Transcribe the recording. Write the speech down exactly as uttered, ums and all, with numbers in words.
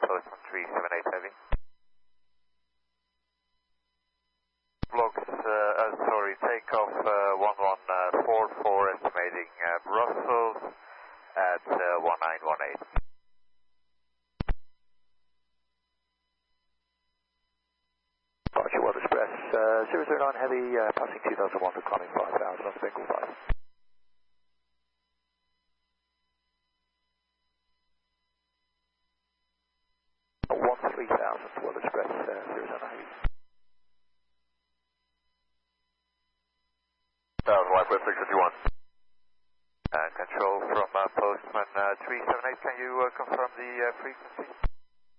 Postman three seven eight Heavy. Blocks, uh, uh, sorry, takeoff uh, one one four four, estimating uh, Brussels at uh, one nine one eight. Departure World Express, uh, zero zero nine Heavy, uh, passing two thousand one for climbing five thousand on Bengal five. one three thousand World Express, uh, zero zero nine Heavy. Thousand Life West six fifty-one. Uh, control from uh, Postman uh, three seven eight, can you uh, confirm the uh, frequency?